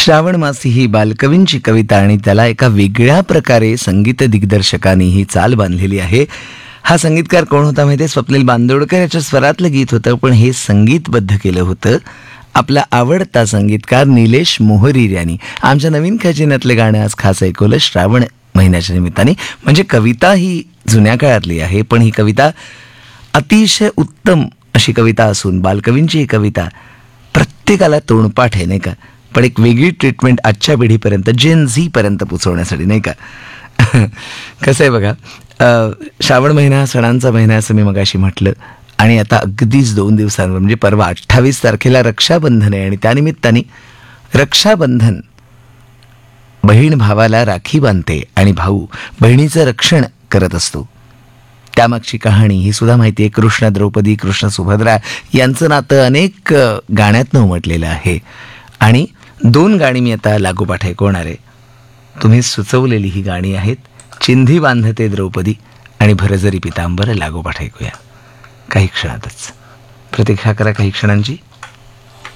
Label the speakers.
Speaker 1: श्रावण मासी ही बालकवींची कविता आणि त्याला एका वेगळ्या प्रकारे संगीत दिग्दर्शकांनी ही चाल बांधलेली आहे. हा संगीतकार कोण होता माहिती? स्वप्नील बांदोडकर याच्या स्वरातलं गीत होतं, पण हे संगीतबद्ध केलं होतं आपला आवडता संगीतकार निलेश मोहरीर यांनी. आमच्या नवीन खजिन्यातले गाणं आज खास ऐकवलं श्रावण महिन्याच्या निमित्ताने. म्हणजे कविता ही जुन्या काळातली आहे, पण ही कविता अतिशय उत्तम अशी कविता असून बालकवींची ही कविता प्रत्येकाला तोंडपाठ आहे, नाही का? पण एक वेगळी ट्रीटमेंट आजच्या पिढीपर्यंत, जेन झी पर्यंत पोचवण्यासाठी, नाही का? कसं आहे बघा, श्रावण महिना सणांचा महिना असं मी मगाशी म्हटलं, आणि आता अगदीच 2 दिवसांवर म्हणजे परवा 28 तारखेला रक्षाबंधन आहे. आणि त्यानिमित्ताने रक्षाबंधन, बहीण भावाला राखी बांधते आणि भाऊ बहिणीचं रक्षण करत असतो. त्यामागची कहाणी ही सुद्धा माहिती आहे. कृष्ण द्रौपदी, कृष्ण सुभद्रा यांचं नातं अनेक गाण्यातनं उमटलेलं आहे. आणि 2 गाणी मी आता लागोपाठ ऐकवणार आहे. तुम्ही सुचवलेली ही गाणी आहेत चिंधी बांधते द्रौपदी आणि भरजरी पितांबर. लागोपाठ ऐकूया काही क्षणातच. प्रतीक्षा करा काही क्षणांची.